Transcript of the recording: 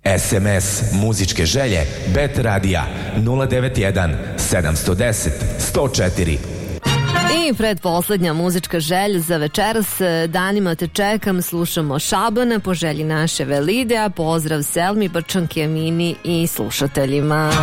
SMS muzičke želje Bet Radija 091 710 104. I predposlednja muzička želja za večeras. Danima te čekam, slušamo Šabana po želji naše Velide, a pozdrav Selmi, Brčanki, Amini i slušateljima.